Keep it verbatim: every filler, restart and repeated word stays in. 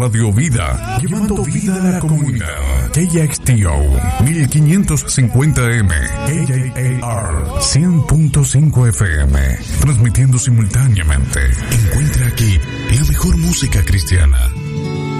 Radio Vida, llevando vida a la comunidad. K X T O mil quinientos cincuenta M, K J A R cien punto cinco F M, transmitiendo simultáneamente. Encuentra aquí la mejor música cristiana.